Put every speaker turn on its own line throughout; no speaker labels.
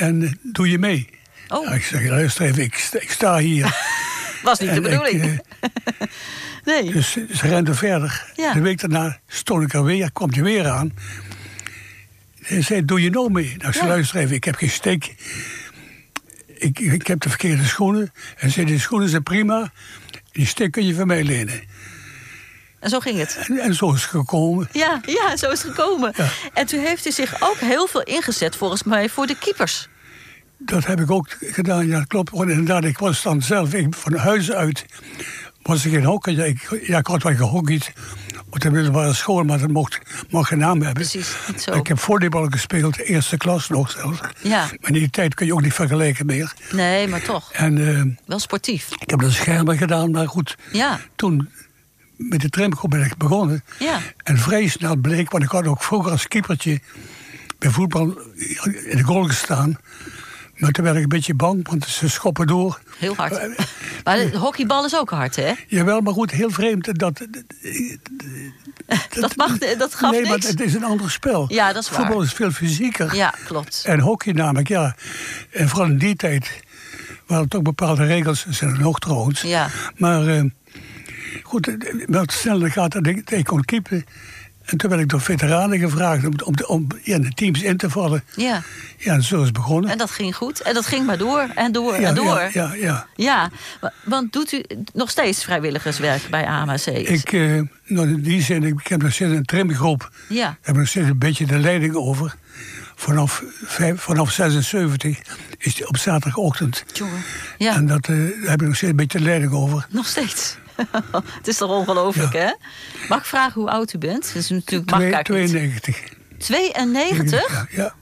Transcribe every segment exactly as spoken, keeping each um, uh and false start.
En uh, doe je mee?
Oh.
Ja, ik zeg, luister even, ik, ik sta hier.
Was niet de bedoeling. Ik, uh, nee.
Dus ze renden verder.
Ja.
De week daarna stond ik er weer, kwam hij weer aan. Hij zei, doe je nou mee? Nou, ze ja. luister even, ik heb geen steek. Ik, ik heb de verkeerde schoenen. En zei, de schoenen zijn prima. Die steek kun je van mij lenen.
En zo ging het.
En, en zo is het gekomen.
Ja, ja, zo is het gekomen. Ja. En toen heeft u zich ook heel veel ingezet, volgens mij, voor de keepers.
Dat heb ik ook gedaan, ja, dat klopt. Want inderdaad, ik was dan zelf, ik, van huis uit, was ik in hockey. Ja, ik, ja, ik had wel gehockeyd op de middelbare school, maar dat mocht, mocht geen naam hebben.
Precies, niet zo.
Ik heb volleybal gespeeld, eerste klas nog zelfs.
Ja.
Maar in die tijd kun je ook niet vergelijken meer.
Nee, maar toch.
En, uh,
wel sportief.
Ik heb de schermen gedaan, maar goed.
Ja.
Toen met de tramgroep ben ik begonnen.
Ja.
En vrij snel bleek, want ik had ook vroeger als keepertje bij voetbal in de goal gestaan. Maar toen werd ik een beetje bang, want ze schoppen door.
Heel hard. Maar de hockeybal is ook hard, hè?
Jawel, maar goed, heel vreemd. Dat, dat,
dat, mag, dat gaf
nee,
niks?
Nee, maar het is een ander spel.
Ja, dat is waar.
Voetbal is veel fysieker.
Ja, klopt.
En hockey namelijk, ja. En vooral in die tijd waren het ook bepaalde regels. Er zijn er nog trouwens.
Ja.
Maar uh, goed, wat sneller gaat dat ik, ik kon keepen. En toen werd ik door veteranen gevraagd om, om, om ja, de teams in te vallen.
Ja.
Ja, en zo is het begonnen.
En dat ging goed. En dat ging maar door en door
ja,
en door.
Ja, ja, ja.
Ja, want doet u nog steeds vrijwilligerswerk bij A M H C?
Ik, uh, nou in die zin, ik heb nog steeds een trimgroep.
Ja.
Ik heb nog steeds een beetje de leiding over. Vanaf, vijf, vanaf zesenzeventig is die op zaterdagochtend.
Jongen. Ja.
En dat, uh, daar heb ik nog steeds een beetje de leiding over.
Nog steeds? Het is toch ongelooflijk, ja. Hè? Mag ik vragen hoe oud u bent? Dat is natuurlijk
Twee, tweeënnegentig.
tweeënnegentig?
Ja, ja.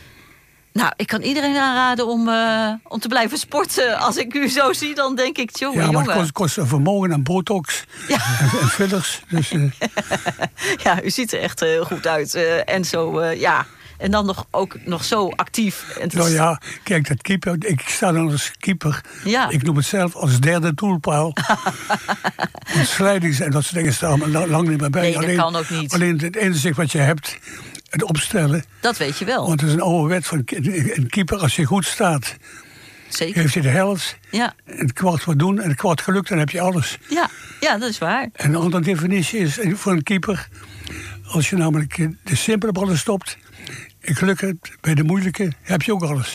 Nou, ik kan iedereen aanraden om, uh, om te blijven sporten. Als ik u zo zie, dan denk ik, jongen,
ja, maar
jongen.
het kost, kost een vermogen aan botox ja. en, en fillers. Dus, uh...
ja, u ziet er echt heel goed uit. Uh, en zo, uh, ja... En dan nog, ook nog zo actief. En
nou ja, kijk, dat keeper, ik sta dan als keeper.
Ja.
Ik noem het zelf als derde doelpaal. Slijdings en dat soort dingen staan lang, lang niet meer bij.
Nee, dat
alleen,
kan ook niet.
Alleen het inzicht wat je hebt, het opstellen.
Dat weet je wel.
Want het is een oude wet van een keeper, als je goed staat...
Zeker.
Heeft hij de helft,
ja.
een kwart wat doen en een kwart gelukt, dan heb je alles.
Ja, ja, dat is waar.
En een andere definitie is voor een keeper... als je namelijk de simpele ballen stopt... en geluk hebt bij de moeilijke, heb je ook alles.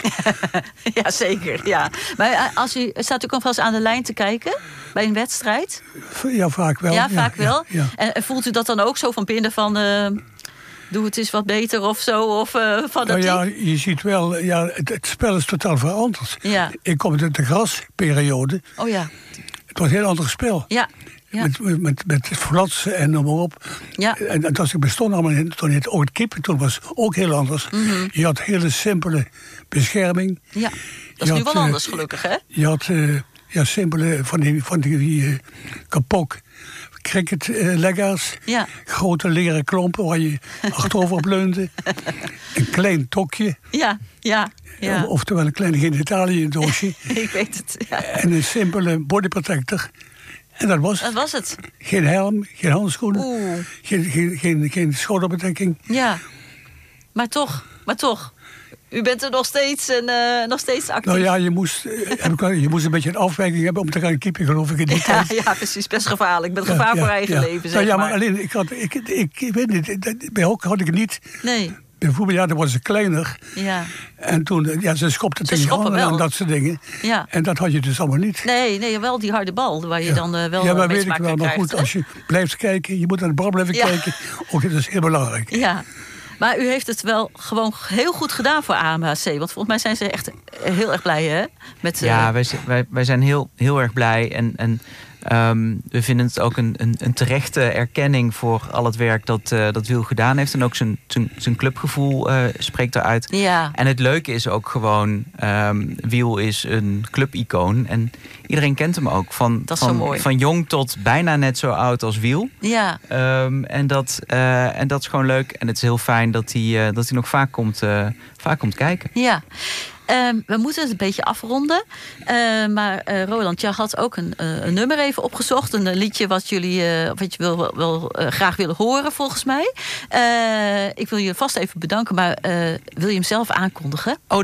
Ja, zeker. Ja. Maar als u, staat u ook wel eens aan de lijn te kijken bij een wedstrijd?
Ja, vaak wel.
Ja, vaak
ja,
wel.
Ja, ja.
En voelt u dat dan ook zo van binnen van... Uh, doe het eens wat beter of zo? Of uh, van
nou ja,
team?
je ziet wel, ja, het, het spel is totaal veranderd.
Ja.
Ik kom uit de grasperiode.
Oh ja.
Het was een heel ander spel.
Ja. Ja.
Met, met, met, met flatsen en noem maar op.
Ja.
En, en dat bestond allemaal in. Toen het ook het kippen, toen was ook heel anders.
Mm-hmm.
Je had hele simpele bescherming.
Ja, dat is nu
had,
wel anders
uh,
gelukkig, hè?
Je had uh, ja, simpele van die, van die uh, kapok cricket uh, leggers.
Ja.
Grote leren klompen waar je achterover op leunde. Een klein tokje.
Ja, ja. Ja.
Oftewel een kleine genitalie doosje.
Ik weet het, ja.
En een simpele bodyprotector. En dat was,
dat was het.
Geen helm, geen handschoenen, geen, geen, geen, geen schouderbedekking.
Ja, maar toch, maar toch. U bent er nog steeds, en, uh, nog steeds actief.
Nou ja, je moest, uh, je moest een beetje een afwijking hebben om te gaan keeper, geloof ik. In die
ja,
tijd.
ja, precies. Best gevaarlijk. Met
ja,
gevaar
ja,
voor eigen
ja.
leven, zeg
nou, ja, maar.
maar.
alleen, ik, had, ik, ik, ik weet niet, bij hockey had ik het niet.
Nee.
Bijvoorbeeld, ja, dan was ze kleiner.
Ja.
En toen, ja, ze schopte
ze
tegen handen
wel.
en dat soort dingen.
Ja.
En dat had je dus allemaal niet.
Nee, nee, wel die harde bal, waar je
ja.
dan uh, wel
ja, maar
mee
weet ik wel, maar goed,
hè?
als je blijft kijken, je moet naar de bal blijven
ja.
kijken. Ook dat is heel belangrijk.
Ja. Maar u heeft het wel gewoon heel goed gedaan voor A M H C. Want volgens mij zijn ze echt heel erg blij, hè? Met, uh...
Ja, wij, wij, wij zijn heel, heel erg blij. En, en um, we vinden het ook een, een, een terechte erkenning voor al het werk dat, uh, dat Wiel gedaan heeft. En ook zijn, zijn, zijn clubgevoel uh, spreekt eruit.
Ja.
En het leuke is ook gewoon, um, Wiel is een clubicoon. En iedereen kent hem ook. Van,
dat is
van,
zo mooi.
Van jong tot bijna net zo oud als Wiel.
Ja.
Um, en, dat, uh, en dat is gewoon leuk. En het is heel fijn dat hij, uh, dat hij nog vaak komt, uh, vaak komt kijken.
Ja. Um, we moeten het een beetje afronden. Uh, maar uh, Roland, jij had ook een, uh, een nummer even opgezocht. Een, een liedje wat jullie uh, wat je wil, wel uh, graag willen horen, volgens mij. Uh, ik wil je vast even bedanken, maar uh, wil je hem zelf aankondigen?
Oh,